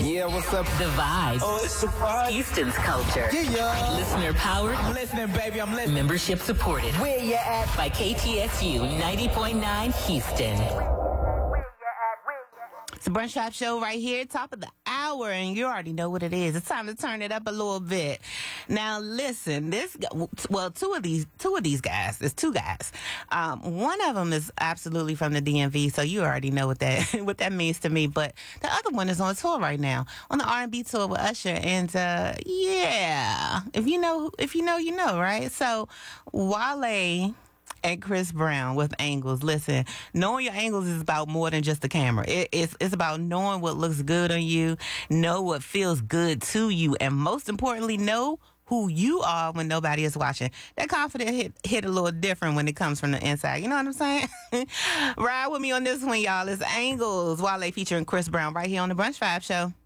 Yeah, what's up? The Vibe. Oh, it's the vibe. Houston's culture. Yeah. Listener powered. I'm listening, baby. I'm listening. Membership supported. Where you at? By KTSU 90.9 Houston. It's a Brunch Shop Show right here, top of the hour, and you already know what it is. It's time to turn it up a little bit. Now, listen, two of these guys, there's two guys. One of them is absolutely from the DMV, so you already know what that means to me. But the other one is on tour right now, on the R&B tour with Usher, and yeah, if you know, you know, right? So Wale and Chris Brown with angles. Listen, knowing your angles is about more than just the camera. It's about knowing what looks good on you, know what feels good to you, and most importantly, know who you are when nobody is watching. That confidence hit a little different when it comes from the inside. You know what I'm saying? Ride with me on this one, y'all. It's Angles, Wale featuring Chris Brown right here on the Brunch Vibe Show.